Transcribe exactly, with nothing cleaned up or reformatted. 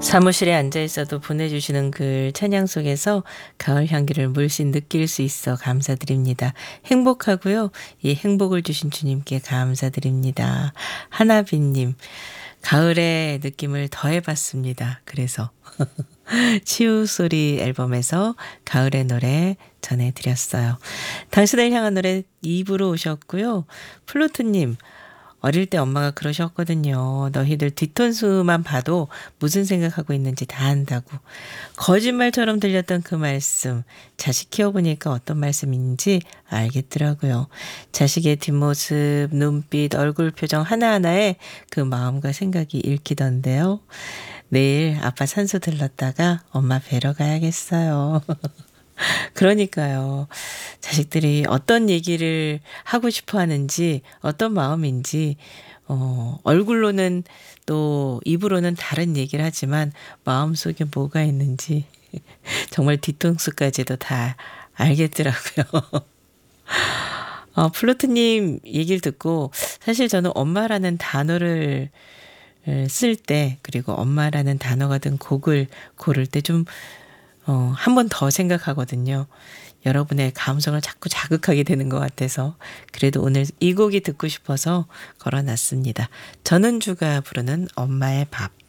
사무실에 앉아 있어도 보내주시는 글 찬양 속에서 가을 향기를 물씬 느낄 수 있어 감사드립니다. 행복하고요. 이 행복을 주신 주님께 감사드립니다. 하나빈님, 가을의 느낌을 더해봤습니다. 그래서 치유소리 앨범에서 가을의 노래 전해드렸어요. 당신을 향한 노래 이 부로 오셨고요. 플루트님, 어릴 때 엄마가 그러셨거든요. 너희들 뒤통수만 봐도 무슨 생각하고 있는지 다 안다고. 거짓말처럼 들렸던 그 말씀, 자식 키워보니까 어떤 말씀인지 알겠더라고요. 자식의 뒷모습, 눈빛, 얼굴 표정 하나하나에 그 마음과 생각이 읽히던데요. 내일 아빠 산소 들렀다가 엄마 뵈러 가야겠어요. 그러니까요. 자식들이 어떤 얘기를 하고 싶어 하는지, 어떤 마음인지, 어, 얼굴로는 또 입으로는 다른 얘기를 하지만 마음속에 뭐가 있는지 정말 뒤통수까지도 다 알겠더라고요. 어, 플로트님 얘기를 듣고 사실 저는 엄마라는 단어를 쓸 때, 그리고 엄마라는 단어가 든 곡을 고를 때 좀 어, 한 번 더 생각하거든요. 여러분의 감성을 자꾸 자극하게 되는 것 같아서 그래도 오늘 이 곡이 듣고 싶어서 걸어놨습니다. 전은주가 부르는 엄마의 밥.